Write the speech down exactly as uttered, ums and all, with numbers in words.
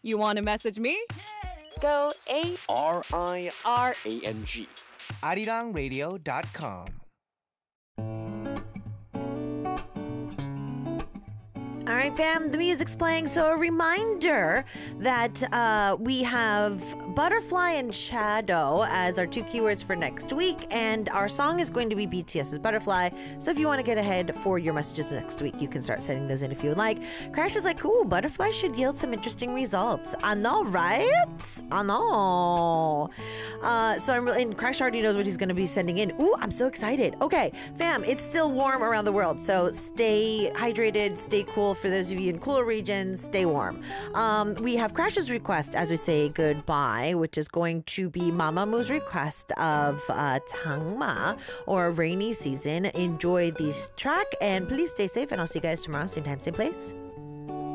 You want to message me? Go A R I R A N G. arirang radio dot com. All right, fam, the music's playing. So a reminder that uh, we have Butterfly and Shadow as our two keywords for next week. And our song is going to be B T S's Butterfly. So if you want to get ahead for your messages next week, you can start sending those in if you would like. Crash is like, ooh, Butterfly should yield some interesting results. I know, right? I know. Uh, so I'm really, and Crash already knows what he's going to be sending in. Ooh, I'm so excited. Okay, fam, it's still warm around the world. So stay hydrated, stay cool. For those of you in cooler regions, stay warm. Um, we have Crash's request as we say goodbye, which is going to be Mamamu's request of uh, Tangma, or Rainy Season. Enjoy this track and please stay safe, and I'll see you guys tomorrow, same time, same place.